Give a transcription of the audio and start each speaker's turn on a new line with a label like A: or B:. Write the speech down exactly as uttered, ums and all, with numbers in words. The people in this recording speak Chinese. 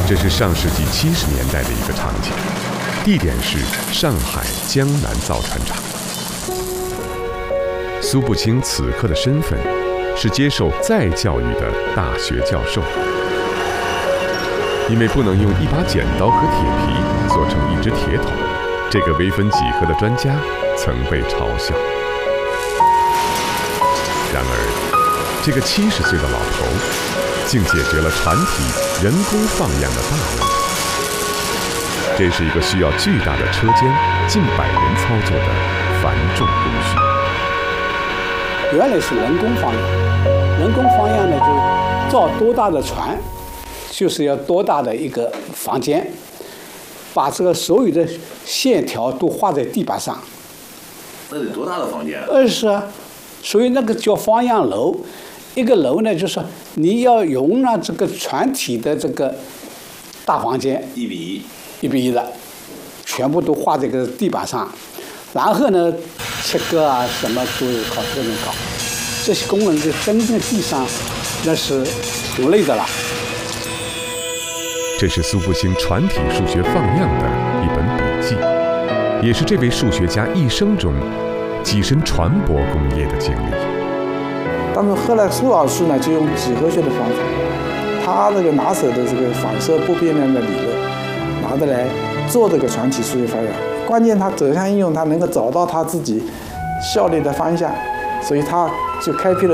A: 这是上世纪七十年代的一个场景，地点是上海江南造船厂。苏步青此刻的身份是接受再教育的大学教授，因为不能用一把剪刀和铁皮做成一只铁桶，这个微分几何的专家曾被嘲笑。然而，这个七十岁的老头竟解决了船体人工放样的大问题。这是一个需要巨大的车间、近百人操作的繁重工序。
B: 原来是人工放样，人工放样呢，就造多大的船，就是要多大的一个房间，把这个所有的线条都画在地板上。
C: 那得多大的房间？
B: 二是啊，所以那个叫放样楼。一个楼呢，就是你要容纳这个船体的这个大房间，
C: 一比一，
B: 一比一的，全部都画在这个地板上，然后呢，切割啊什么都是靠这个人搞。这些工人在真正地上，那是挺累的了。
A: 这是苏步青船体数学放样的一本笔记，也是这位数学家一生中跻身船舶工业的经历。
D: 但是后来苏老师呢，就用几何学的方法，他这个拿手的这个反射不变量的理论，拿得来做这个船体数学放样。关键他走向应用，他能够找到他自己效率的方向，所以他就开辟了